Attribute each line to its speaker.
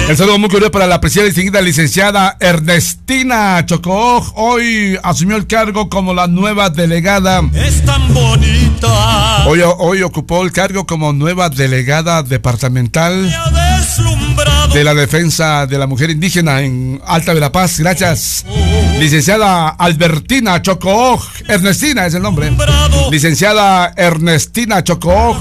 Speaker 1: El saludo muy cordial para la apreciada y distinguida licenciada Ernestina Chocó. Hoy asumió el cargo como la nueva delegada.
Speaker 2: Es tan bonita.
Speaker 1: Hoy ocupó el cargo como nueva delegada departamental de la defensa de la mujer indígena en Alta Verapaz. Gracias. Licenciada Albertina Chocó. Ernestina es el nombre. Licenciada Ernestina Chocó.